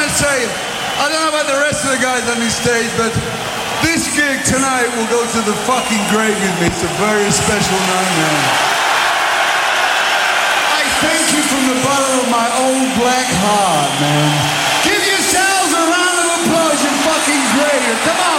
to say, I don't know about the rest of the guys on this stage, but this gig tonight will go to the fucking grave with me. It's a very special night, man. I thank you from the bottom of my old black heart, man. Give yourselves a round of applause, you fucking grave. Come on.